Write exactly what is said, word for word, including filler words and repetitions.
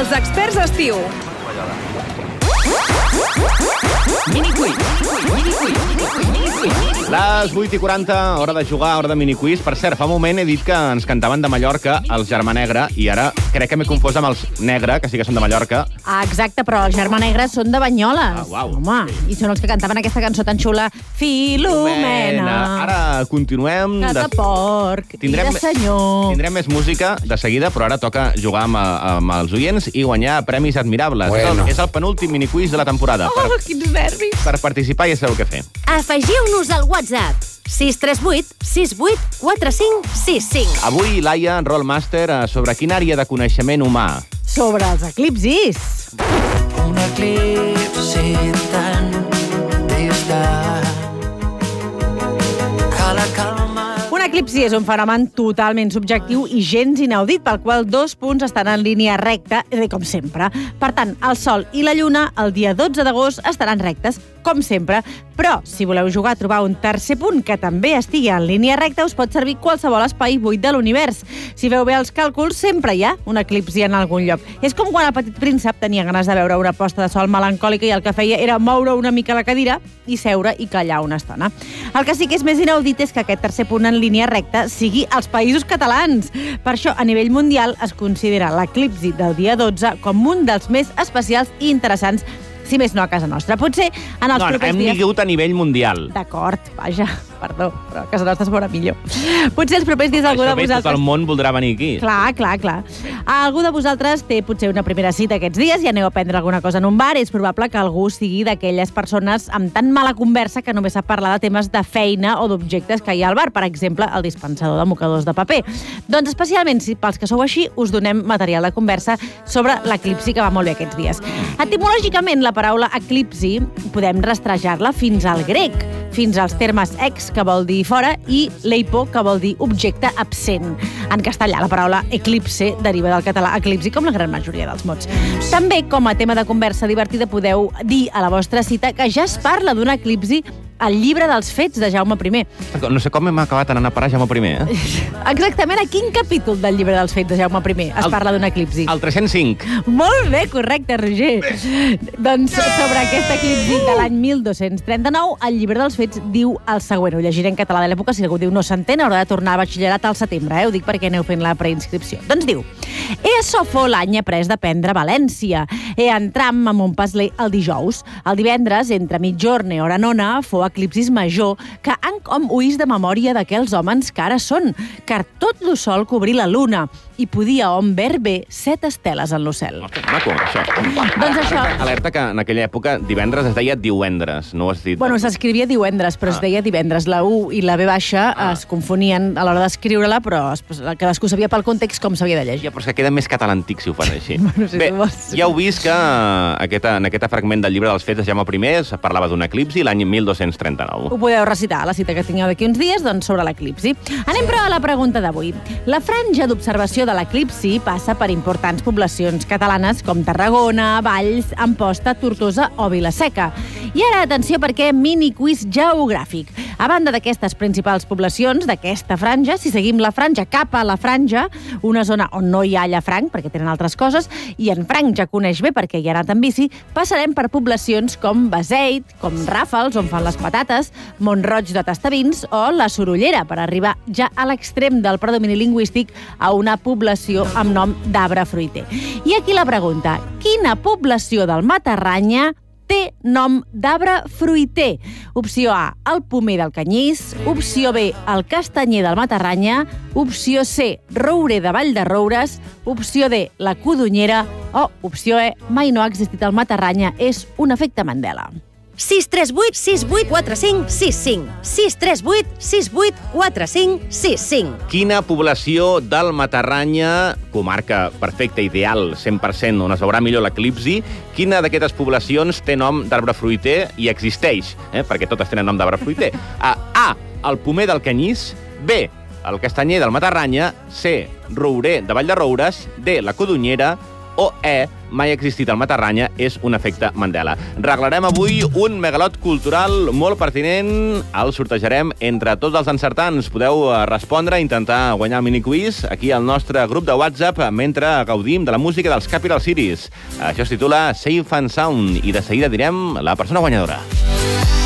Els experts d'estiu. Miniquiz. Miniquiz. Miniquiz. Les vuit i quaranta, hora de jugar, hora de miniquiz. Per cert, fa un moment he dit que ens cantaven de Mallorca els Germà Negre i ara crec que m'he confós amb els Negre, que sí que són de Mallorca. Ah, exacte, però els Germà Negre són de Banyoles. Ah, uau. Home, i són els que cantaven aquesta cançó tan xula, Filomena. Ara continuem. Que de porc Tindrem... i de senyor. Tindrem més música de seguida, però ara toca jugar amb, amb els oients i guanyar premis admirables. Bueno. És el penúltim miniquiz de la temporada. Oh, per... quins nervis. Per participar ja sabeu què fer. Afegiu-nos al WhatsApp sis tres vuit sis vuit quatre cinc sis cinc. Avui, Laia, Rollmaster, sobre quina àrea de coneixement humà? Sobre els eclipsis. Un eclipsi tan distant que la calma... Un eclipsi és un fenomen totalment subjectiu i gens inaudit, pel qual dos punts estan en línia recta, com sempre. Per tant, el Sol i la Lluna el dia dotze d'agost estaran rectes, com sempre. Però, si voleu jugar a trobar un tercer punt que també estigui en línia recta, us pot servir qualsevol espai buit de l'univers. Si veu bé els càlculs, sempre hi ha un eclipsi en algun lloc. És com quan el Petit Príncep tenia ganes de veure una posta de sol melancòlica i el que feia era moure una mica la cadira i seure i callar una estona. El que sí que és més inaudit és que aquest tercer punt en línia recta sigui als Països Catalans. Per això, a nivell mundial, es considera l'eclipsi del dia dotze com un dels més especials i interessants, si més no a casa nostra. Potser en els No, propers hem dies... vingut a nivell mundial. D'acord, vaja, perdó, però a casa nostra es veurà millor. Potser els propers dies algú de Això bé, vosaltres... tot el món voldrà venir aquí. Clar, clar, clar. Algú de vosaltres té potser una primera cita aquests dies i aneu a prendre alguna cosa en un bar. És probable que algú sigui d'aquelles persones amb tan mala conversa que només sap parlar de temes de feina o d'objectes que hi ha al bar. Per exemple, el dispensador de mocadors de paper. Doncs especialment si pels que sou així us donem material de conversa sobre l'eclipsi que va molt bé aquests dies. Etimològicament, la paraula eclipsi podem rastrejar-la fins al grec, fins als termes ex, que vol dir fora, i leipo, que vol dir objecte absent. En castellà, la paraula eclipse deriva del català eclipsi, com la gran majoria dels mots. També, com a tema de conversa divertida, podeu dir a la vostra cita que ja es parla d'un eclipsi al llibre dels fets de Jaume primer. No sé com hem acabat anant a parar Jaume primer, eh? Exactament, a quin capítol del llibre dels fets de Jaume primer es El- parla d'un eclipsi? El tres-cents cinc. Molt bé, correcte, Roger. Doncs sobre aquest eclipsi de l'any mil dos-cents trenta-nou, el llibre dels fets diu el següent. Ho llegiré en català de l'època. Si algú diu no s'entén, haurà de tornar a batxillerat al setembre. Eh? Ho dic perquè aneu fent la preinscripció. Doncs diu: he a Sofo l'any après d'aprendre a València. He entram a Montpasler el dijous. El divendres, entre mitjorn i hora nona, fou eclipsis major, que han com ulls de memòria d'aquells homes que ara són, car tot lo sol cobrir la luna i podia hom ver bé set esteles en lo cel. Maco, això. Doncs això... Alerta que en aquella època divendres es deia diuendres, no ho has dit? Bueno, s'escrivia divendres, però ah. es deia divendres. La U i la B baixa ah. es confonien a l'hora d'escriure-la, però es, cadascú sabia pel context com s'havia de llegir. Ja, però és que queda més catalantic si ho fan així. Bueno, si Bé, tu vols. ja heu vist que aquest, en aquest fragment del llibre dels fets de Jaume primer es parlava d'un eclipsi l'any mil dos-cents trenta-nou. Ho podeu recitar a la cita que tingueu d'aquí uns dies, doncs sobre l'eclipsi. Anem però a la pregunta d'avui. La franja d'observació de l'eclipsi passa per importants poblacions catalanes com Tarragona, Valls, Amposta, Tortosa o Vilaseca. I ara, atenció, perquè mini-quiz geogràfic. A banda d'aquestes principals poblacions, d'aquesta franja, si seguim la franja cap a la franja, una zona on no hi ha llafranc, perquè tenen altres coses, i en Frank ja coneix bé perquè hi ha anat en bici, passarem per poblacions com Beseit, com Ràfels, on fan les patates, Mont-roig de Tastavins o la Sorollera, per arribar ja a l'extrem del predomini lingüístic a una població amb nom d'arbre fruiter. I aquí la pregunta: quina població del Matarranya té nom d'arbre fruiter? Opció A, el pomer del Canyís. Opció B, el castanyer del Matarranya. Opció C, rourer de Vall de Roures. Opció D, la codonyera. O opció E, mai no ha existit el Matarranya, és un efecte Mandela. sis tres vuit sis vuit quatre cinc sis cinc. sis tres vuit sis vuit quatre cinc sis cinc. Quina població del Matarranya, comarca perfecta, ideal, cent per cent, on es veurà millor l'eclipsi, quina d'aquestes poblacions té nom d'arbre fruiter i existeix? Eh? Perquè totes tenen nom d'arbre fruiter. A, A, el pomer del Canyís. B, el castanyer del Matarranya. C, rourer de Vall de Roures. D, la codonyera. o E, mai ha existit el Matarranya, és un efecte Mandela. Reglarem avui un megalot cultural molt pertinent. El sortejarem entre tots els encertants. Podeu respondre, intentar guanyar el miniquiz aquí al nostre grup de WhatsApp mentre gaudim de la música dels Capital Cities. Això es titula Safe and Sound i de seguida direm la persona guanyadora.